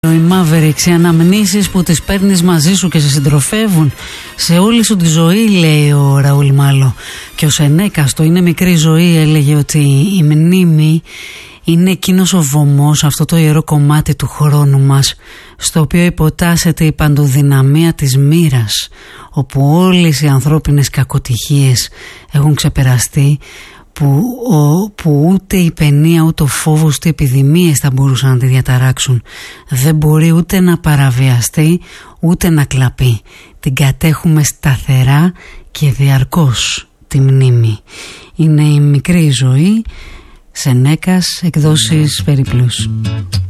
Οι Mavericks, οι αναμνήσεις που τις παίρνεις μαζί σου και σε συντροφεύουν σε όλη σου τη ζωή, λέει ο Ραούλ Μάλο. Και ο Σενέκας, το «Είναι μικρή ζωή», έλεγε ότι η μνήμη είναι εκείνος ο βωμός, αυτό το ιερό κομμάτι του χρόνου μας, στο οποίο υποτάσσεται η παντοδυναμία της μοίρας, όπου όλες οι ανθρώπινες κακοτυχίες έχουν ξεπεραστεί, που ούτε η παινία, ούτε ο φόβος, ούτε οι επιδημίες θα μπορούσαν να τη διαταράξουν. Δεν μπορεί ούτε να παραβιαστεί, ούτε να κλαπεί. Την κατέχουμε σταθερά και διαρκώς τη μνήμη. Είναι η μικρή ζωή. Σενέκας, εκδόσεις Περιπλούς.